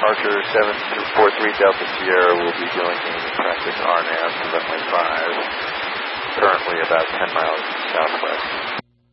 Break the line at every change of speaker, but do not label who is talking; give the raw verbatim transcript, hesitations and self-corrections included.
departure seven four three Delta Sierra will be doing a practice R N A V to runway five, currently about ten miles southwest.